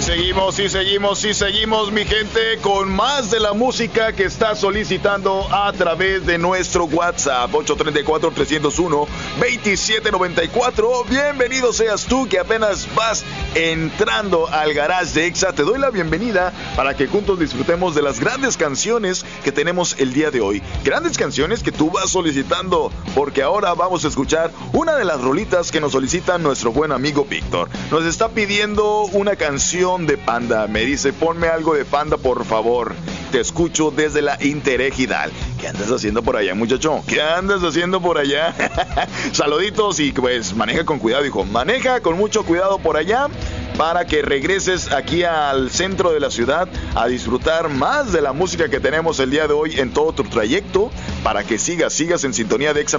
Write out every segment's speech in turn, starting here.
seguimos, mi gente, con más de la música que está solicitando a través de nuestro WhatsApp, 834-301-2794. Bienvenido seas tú que apenas vas entrando al garage de Exa. Te doy la bienvenida para que juntos disfrutemos de las grandes canciones que tenemos el día de hoy. Grandes canciones que tú vas solicitando, porque ahora vamos a escuchar una de las rolitas que nos solicita nuestro buen amigo Víctor. Nos está pidiendo una canción de Panda. Me dice, ponme algo de Panda, por favor. Te escucho desde la Interregional. ¿Qué andas haciendo por allá, muchacho? ¿Qué andas haciendo por allá? Saluditos y pues maneja con cuidado, hijo. Maneja con mucho cuidado por allá para que regreses aquí al centro de la ciudad a disfrutar más de la música que tenemos el día de hoy en todo tu trayecto, para que sigas en sintonía de Exa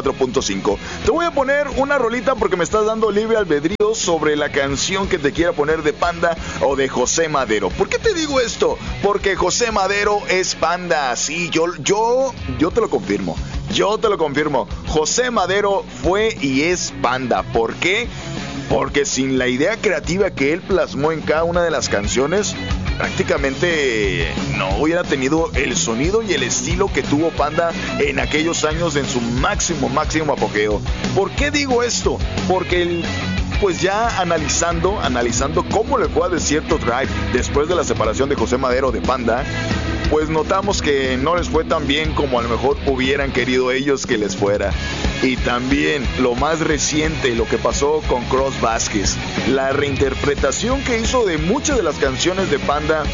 94.5. Te voy a poner una rolita porque me estás dando libre albedrío sobre la canción que te quiera poner de Panda o de José Madero. ¿Por qué te digo esto? Porque José Madero es Panda, sí, yo te lo confirmo. Yo te lo confirmo. José Madero fue y es Panda. ¿Por qué? Porque sin la idea creativa que él plasmó en cada una de las canciones, prácticamente no hubiera tenido el sonido y el estilo que tuvo Panda en aquellos años en su máximo apogeo. ¿Por qué digo esto? Porque pues ya analizando cómo le fue a Desierto Drive después de la separación de José Madero de Panda, pues notamos que no les fue tan bien como a lo mejor hubieran querido ellos que les fuera. Y también lo más reciente, lo que pasó con Cross Vázquez, la reinterpretación que hizo de muchas de las canciones de Panda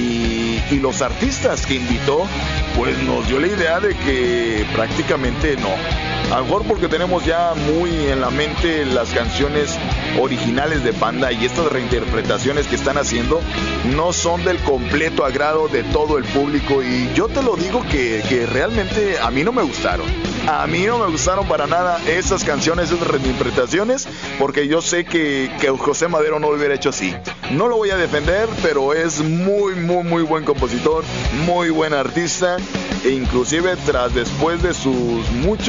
y los artistas que invitó, pues nos dio la idea de que prácticamente no. A lo mejor porque tenemos ya muy en la mente las canciones originales de Panda, y estas reinterpretaciones que están haciendo no son del completo agrado de todo el público, y yo te lo digo que realmente a mí no me gustaron. A mí no me gustaron para nada esas canciones, esas reinterpretaciones, porque yo sé que José Madero no lo hubiera hecho así. No lo voy a defender, pero es muy buen compositor, muy buen artista, e inclusive después de sus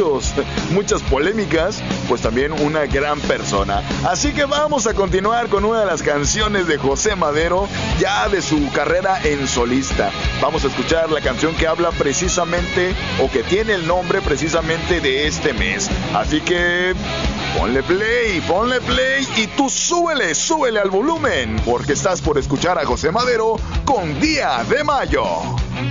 muchas polémicas, pues también una gran persona. Así que vamos a continuar con una de las canciones de José Madero, ya de su carrera en solista. Vamos a escuchar la canción que habla precisamente, o que tiene el nombre precisamente de este mes. Así que ponle play y tú súbele al volumen, porque estás por escuchar a José Madero con Día de Mayo.